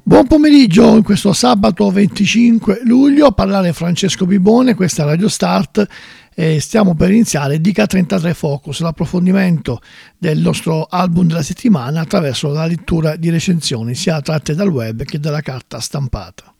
Buon pomeriggio, in questo sabato 25 luglio a parlare Francesco Bibone, questa è Radio Start e stiamo per iniziare Dica 33 Focus, l'approfondimento del nostro album della settimana attraverso la lettura di recensioni sia tratte dal web che dalla carta stampata.